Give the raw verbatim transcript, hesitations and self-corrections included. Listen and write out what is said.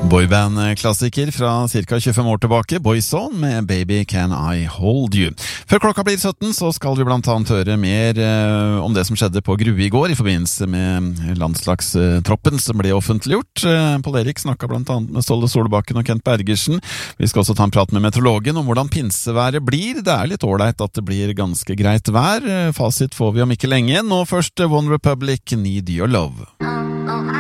Boyband-klassiker fra cirka tjuefem år tilbake, Boyzone med Baby Can I Hold You. Før klokka blir sytten så skal vi blant annet høre mer eh, om det som skjedde på Grue i går i forbindelse med landslagstroppen som ble offentliggjort. Eh, Pål Erik snakket blant annet med Ståle Solbakken og Kent Bergersen. Vi skal også ta en prat med meteorologen om hvordan pinseværet blir. Det er litt ålreit at det blir ganske greit vær. Fasit får vi om ikke lenge. Nå først One Republic, Need Your Love.